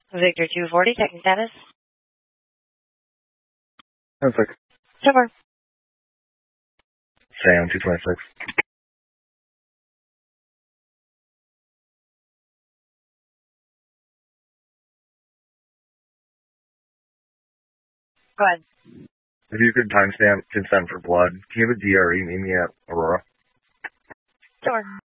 Victor 240, checking status. Perfect. So far. Sam 226. Go ahead. If you could timestamp consent for blood, can you have a DRE meet me at Aurora? Sure.